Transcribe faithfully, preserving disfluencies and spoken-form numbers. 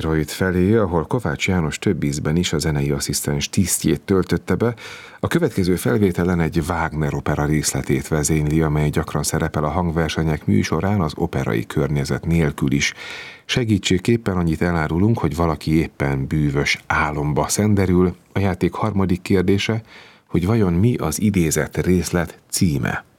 Detroit felé, ahol Kovács János több ízben is a zenei asszisztens tisztjét töltötte be. A következő felvételen egy Wagner opera részletét vezényli, amely gyakran szerepel a hangversenyek műsorán az operai környezet nélkül is. Segítségképpen annyit elárulunk, hogy valaki éppen bűvös álomba szenderül. A játék harmadik kérdése, hogy vajon mi az idézett részlet címe.